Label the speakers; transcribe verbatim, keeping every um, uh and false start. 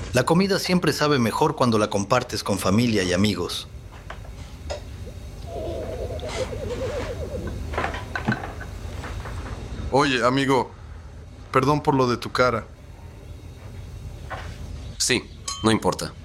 Speaker 1: La comida siempre sabe mejor cuando la compartes con familia y amigos.
Speaker 2: Oye, amigo, perdón por lo de tu cara.
Speaker 3: Sí, no importa.